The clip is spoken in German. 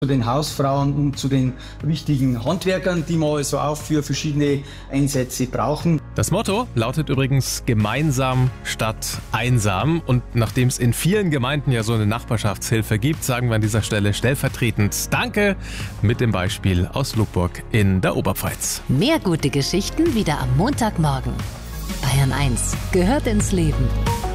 zu den Hausfrauen und zu den wichtigen Handwerkern, die wir also auch für verschiedene Einsätze brauchen. Das Motto lautet übrigens gemeinsam statt einsam. Und nachdem es in vielen Gemeinden ja so eine Nachbarschaftshilfe gibt, sagen wir an dieser Stelle stellvertretend Danke mit dem Beispiel aus Lugburg in der Oberpfalz. Mehr gute Geschichten wieder am Montagmorgen. Bayern 1 gehört ins Leben.